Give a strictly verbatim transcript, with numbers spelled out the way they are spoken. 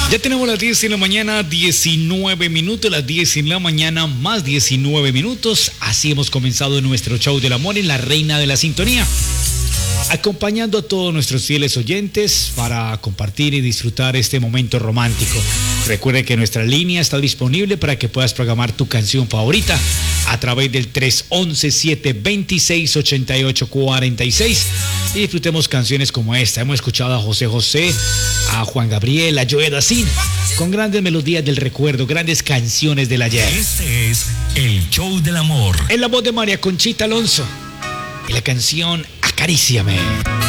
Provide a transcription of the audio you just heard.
Ya tenemos las diez en la mañana, diecinueve minutos, las diez en la mañana más diecinueve minutos. Así hemos comenzado nuestro show del amor en La Reina de la Sintonía, acompañando a todos nuestros fieles oyentes para compartir y disfrutar este momento romántico. Recuerde que nuestra línea está disponible para que puedas programar tu canción favorita a través del tres once, siete veintiséis, ochenta y ocho cuarenta y seis y disfrutemos canciones como esta. Hemos escuchado a José José, a Juan Gabriel, a Joe Dassin, con grandes melodías del recuerdo, grandes canciones del ayer. Este es el show del amor. En la voz de María Conchita Alonso y la canción Acaríciame.